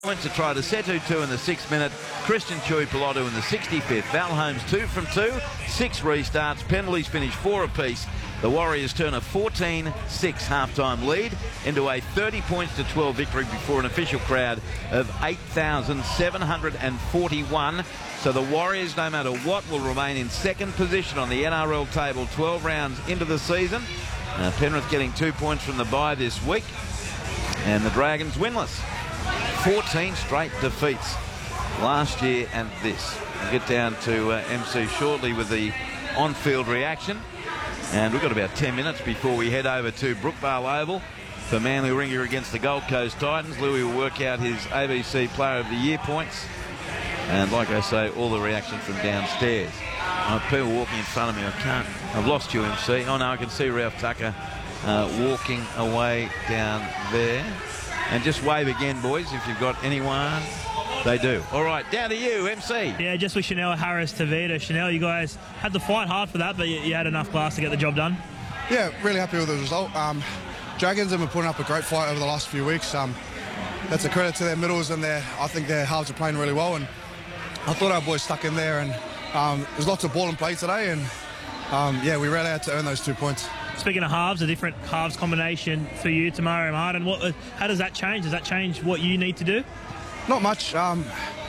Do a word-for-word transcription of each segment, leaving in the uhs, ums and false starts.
Points to try to Setu two in the sixth minute, Christian Chui Pilotu in the sixty-fifth. Val Holmes two from two, six restarts, penalties finished four apiece. The Warriors turn a fourteen six half-time lead into a thirty points to twelve victory before an official crowd of eight thousand seven hundred forty-one. So the Warriors, no matter what, will remain in second position on the N R L table twelve rounds into the season. Uh, Penrith getting two points from the bye this week, and the Dragons winless. fourteen straight defeats last year and this. We'll get down to uh, M C shortly with the on-field reaction. And we've got about ten minutes before we head over to Brookvale Oval for Manly Ringer against the Gold Coast Titans. Louis will work out his A B C Player of the Year points. And like I say, all the reaction from downstairs. Uh, people walking in front of me. I can't. I've lost you, M C. Oh, no, I can see Ralph Tucker uh, walking away down there. And just wave again, boys, if you've got anyone. They do. All right, down to you, M C. Yeah, just with Chanel Harris Tavita. Chanel, you guys had to fight hard for that, but you, you had enough class to get the job done. Yeah, really happy with the result. Um, Dragons have been putting up a great fight over the last few weeks. Um, that's a credit to their middles, and their, I think their halves are playing really well. And I thought our boys stuck in there, and um, there's lots of ball and play today, and um, yeah, we really had to earn those two points. Speaking of halves, a different halves combination for you tomorrow, Martin. What, how does that change? Does that change what you need to do? Not much. Um,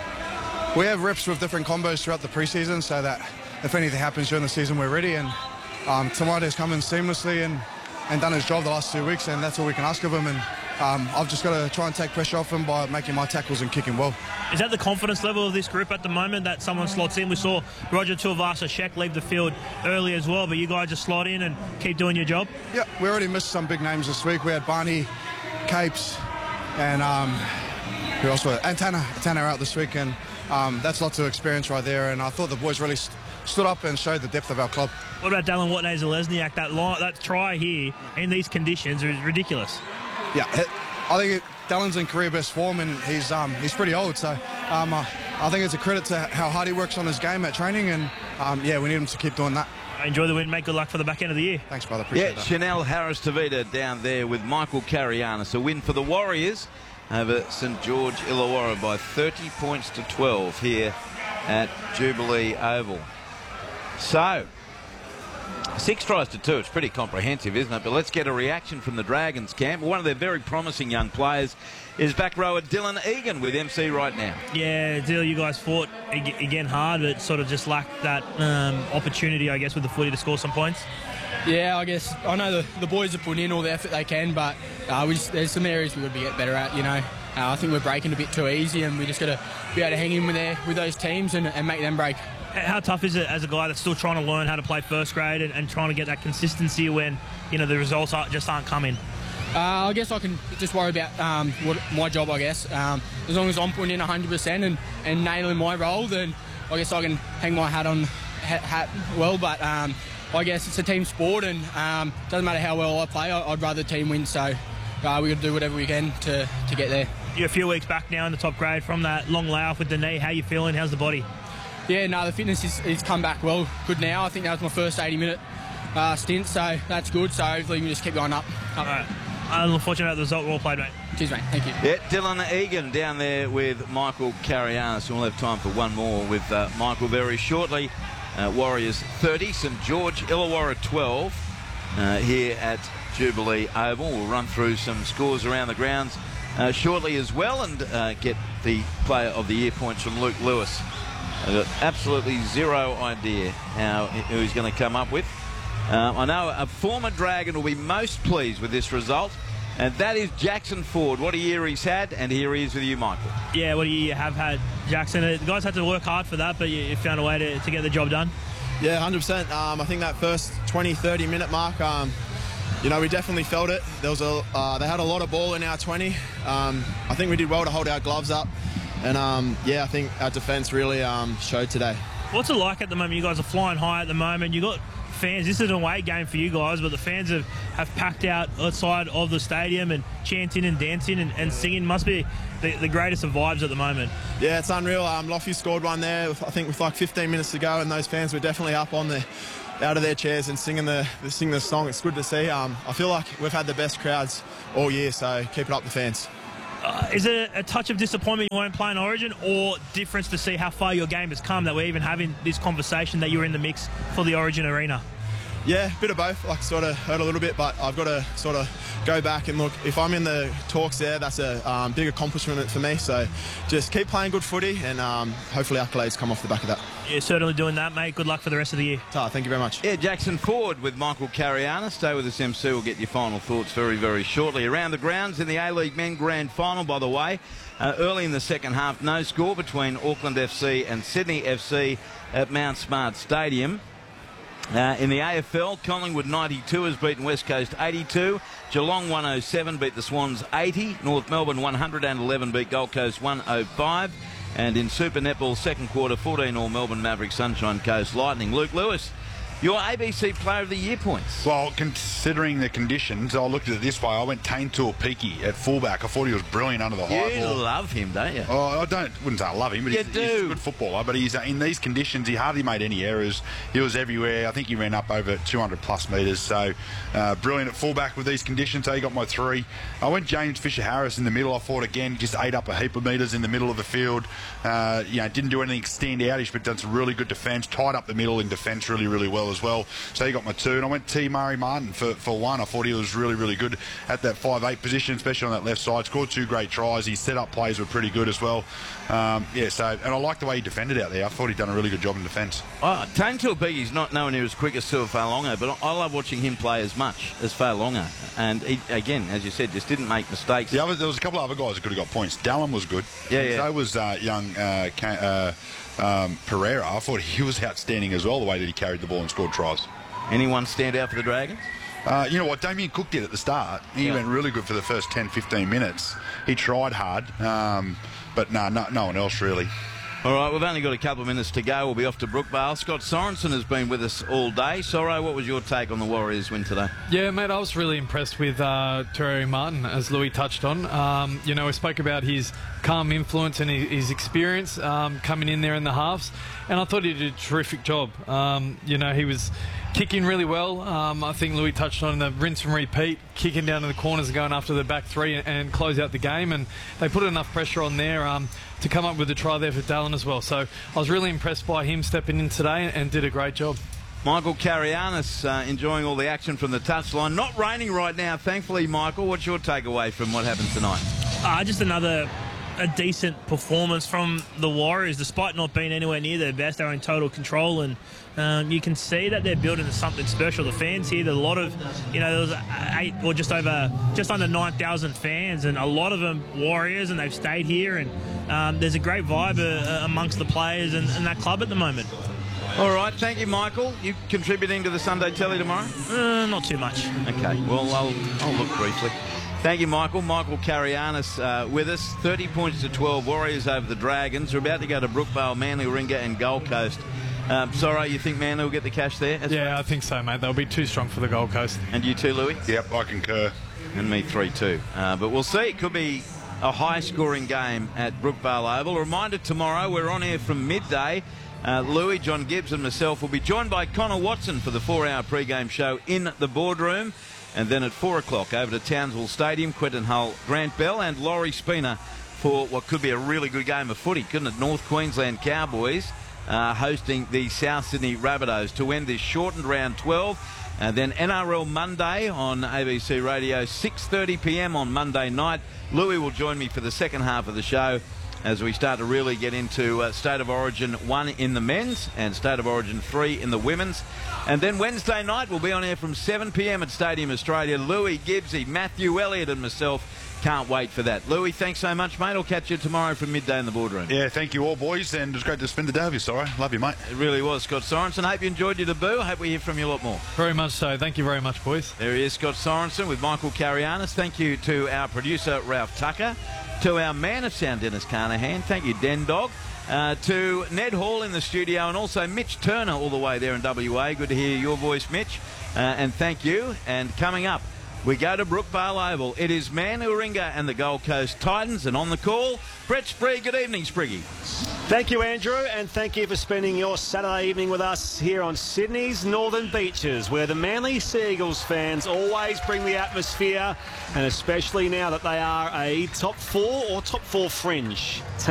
we have reps with different combos throughout the preseason, so that if anything happens during the season, we're ready. And um, Tamai's come in seamlessly and, and done his job the last two weeks, and that's all we can ask of him. And um, I've just got to try and take pressure off him by making my tackles and kicking well. Is that the confidence level of this group at the moment, that someone slots in? We saw Roger Tuivasa-Sheck leave the field early as well, but you guys just slot in and keep doing your job? Yeah, we already missed some big names this week. We had Barney, Capes, and um, who else were and Tanner, Tanner out this week, and um, that's lots of experience right there. And I thought the boys really st stood up and showed the depth of our club. What about Dallin Watney-Zelezniak? That line, that try here in these conditions is ridiculous. Yeah, I think it, Dallin's in career best form, and he's um, he's pretty old, so um, uh, I think it's a credit to how hard he works on his game at training, and um, yeah, we need him to keep doing that. Enjoy the win, mate. Good luck for the back end of the year. Thanks, brother. Appreciate yeah, that. Chanel Harris Tavita down there with Michael Carianis. A win for the Warriors over St George Illawarra by thirty points to twelve here at Jubilee Oval. So, six tries to two. It's pretty comprehensive, isn't it? But let's get a reaction from the Dragons camp. One of their very promising young players is back rower Dylan Egan with M C right now. Yeah, Dill, you guys fought again hard, but sort of just lacked that um, opportunity, I guess, with the footy to score some points. Yeah, I guess I know the, the boys are putting in all the effort they can, but uh, we just, there's some areas we got to get better at, you know. Uh, I think we're breaking a bit too easy, and we just got to be able to hang in with, there, with those teams and, and make them break. How tough is it as a guy that's still trying to learn how to play first grade and, and trying to get that consistency when, you know, the results are, just aren't coming? Uh, I guess I can just worry about um, what, my job, I guess. Um, as long as I'm putting in one hundred percent and, and nailing my role, then I guess I can hang my hat on hat, hat well. But um, I guess it's a team sport, and um, doesn't matter how well I play, I, I'd rather the team win. So uh, we've got to do whatever we can to, to get there. You're a few weeks back now in the top grade from that long layoff with the knee. How you feeling? How's the body? Yeah, no, the fitness is, is come back well, good now. I think that was my first eighty minute uh, stint, so that's good. So hopefully we can just keep going up. up. All right. I'm fortunate about the result. Well played, mate. Cheers, mate. Thank you. Yeah, Dylan Egan down there with Michael Carianis. We'll have time for one more with uh, Michael very shortly. Uh, Warriors thirty, St George Illawarra twelve uh, here at Jubilee Oval. We'll run through some scores around the grounds uh, shortly as well, and uh, get the Player of the Year points from Luke Lewis. I've got absolutely zero idea how who he's going to come up with. Uh, I know a former Dragon will be most pleased with this result, and that is Jackson Ford. What a year he's had, and here he is with you, Michael. Yeah, what a year you have had, Jackson. The guys had to work hard for that, but you, you found a way to, to get the job done. Yeah, one hundred percent. Um, I think that first twenty, thirty minute mark, um, you know, we definitely felt it. There was a, uh, they had a lot of ball in our twenty. Um, I think we did well to hold our gloves up. And, um, yeah, I think our defence really um, showed today. What's it like at the moment? You guys are flying high at the moment. You got fans. This is an away game for you guys, but the fans have, have packed out outside of the stadium and chanting and dancing and, and singing. Must be the, the greatest of vibes at the moment. Yeah, it's unreal. Um, Lofty scored one there, with, I think, with like fifteen minutes to go, and those fans were definitely up on the out of their chairs and singing the singing the song. It's good to see. Um, I feel like we've had the best crowds all year, so keep it up, the fans. Uh, is it a touch of disappointment you won't play in Origin, or difference to see how far your game has come that we're even having this conversation that you're in the mix for the Origin arena? Yeah, bit of both. Like, sort of hurt a little bit, but I've got to sort of go back and look. If I'm in the talks there, that's a um, big accomplishment for me. So just keep playing good footy, and um, hopefully accolades come off the back of that. You're certainly doing that, mate. Good luck for the rest of the year. Ta, thank you very much. Yeah, Jackson Ford with Michael Cariana. Stay with us, M C. We'll get your final thoughts very, very shortly. Around the grounds in the A-League Men Grand Final, by the way. Uh, early in the second half, no score between Auckland F C and Sydney F C at Mount Smart Stadium. Uh, in the A F L, Collingwood ninety-two has beaten West Coast eighty-two. Geelong one oh seven beat the Swans eighty. North Melbourne one hundred eleven beat Gold Coast one oh five. And in Super Netball, second quarter, fourteen all Melbourne Mavericks, Sunshine Coast Lightning. Luke Lewis, your A B C Player of the Year points. Well, considering the conditions, I looked at it this way. I went Taintor Peaky at fullback. I thought he was brilliant under the high You ball. love him, don't you? Oh, I don't, wouldn't say I love him, but You he's, do. he's a good footballer. But he's in these conditions, he hardly made any errors. He was everywhere. I think he ran up over two hundred plus metres. So uh, brilliant at fullback with these conditions. So he got my three. I went James Fisher-Harris in the middle. I thought again, just ate up a heap of metres in the middle of the field. Uh, you know, didn't do anything stand outish, but done some really good defence. Tied up the middle in defence really, really well as well. So he got my two, and I went T. Murray Martin for, for one. I thought he was really, really good at that five eight position, especially on that left side. Scored two great tries. His set-up plays were pretty good as well. Um, yeah, so, and I like the way he defended out there. I thought he'd done a really good job in defence. Oh, Taintor Peaky's not nowhere near as quick as Tua Failonga, but I love watching him play as much as Failonga. And he, again, as you said, just didn't make mistakes. The other, there was a couple of other guys that could have got points. Dallin was good. Yeah, yeah. So was uh, young uh, uh, um, Pereira. I thought he was outstanding as well, the way that he carried the ball and scored tries. Anyone stand out for the Dragons? Uh, you know what Damien Cook did at the start? He Yeah. went really good for the first ten, fifteen minutes. He tried hard, um, but no, no, no one else really. All right, we've only got a couple of minutes to go. We'll be off to Brookvale. Scott Sorensen has been with us all day. Sorro, what was your take on the Warriors win today? Yeah, mate, I was really impressed with uh, Terry Martin, as Louis touched on. Um, you know, we spoke about his calm influence and his, his experience um, coming in there in the halves, and I thought he did a terrific job. Um, you know, he was kicking really well. Um, I think Louis touched on the rinse and repeat, kicking down to the corners and going after the back three and, and close out the game, and they put enough pressure on there um, to come up with a try there for Dallin as well. So I was really impressed by him stepping in today and, and did a great job. Michael Carianis uh, enjoying all the action from the touchline. Not raining right now, thankfully, Michael. What's your takeaway from what happened tonight? Uh, just another a decent performance from the Warriors, despite not being anywhere near their best. They're in total control, and um, you can see that they're building something special. The fans here, there's a lot of, you know, there was eight or just over, just under nine thousand fans, and a lot of them Warriors, and they've stayed here, and um, there's a great vibe uh, amongst the players and, and that club at the moment. All right, thank you, Michael. You contributing to the Sunday Telly tomorrow? Uh, not too much. Okay, well, I'll, I'll look briefly. Thank you, Michael. Michael Carianis uh, with us. thirty points to twelve, Warriors over the Dragons. We're about to go to Brookvale, Manly, Warringah and Gold Coast. Um, Sorro, you think Manly will get the cash there? That's Yeah, right. I think so, mate. They'll be too strong for the Gold Coast. And you too, Louis? Yep, I concur. And me three two. Uh, but we'll see. It could be a high-scoring game at Brookvale Oval. A reminder, tomorrow we're on air from midday. Uh, Louis, John Gibbs and myself will be joined by Connor Watson for the four-hour pre-game show in the boardroom. And then at four o'clock over to Townsville Stadium, Quentin Hull, Grant Bell and Laurie Spina for what could be a really good game of footy, couldn't it? North Queensland Cowboys uh, hosting the South Sydney Rabbitohs to end this shortened round twelve. And then N R L Monday on A B C Radio, six thirty p m on Monday night. Louis will join me for the second half of the show as we start to really get into uh, State of Origin one in the men's and State of Origin three in the women's. And then Wednesday night we'll be on air from seven p m at Stadium Australia. Louis Gibbsy, Matthew Elliott and myself can't wait for that. Louis, thanks so much, mate. I'll catch you tomorrow from midday in the boardroom. Yeah, thank you all, boys, and it was great to spend the day with you, sorry. Love you, mate. It really was, Scott Sorensen. Hope you enjoyed your debut. I hope we hear from you a lot more. Very much so. Thank you very much, boys. There he is, Scott Sorensen with Michael Carianis. Thank you to our producer, Ralph Tucker. To our man of sound, Dennis Carnahan. Thank you, Den Dog. Uh, to Ned Hall in the studio, and also Mitch Turner all the way there in W A. Good to hear your voice, Mitch. Uh, and thank you. And coming up, we go to Brookvale Oval. It is Manly Warringah and the Gold Coast Titans. And on the call, Brett Sprigg. Good evening, Spriggy. Thank you, Andrew, and thank you for spending your Saturday evening with us here on Sydney's Northern Beaches, where the Manly Seagulls fans always bring the atmosphere, and especially now that they are a top four or top four fringe team.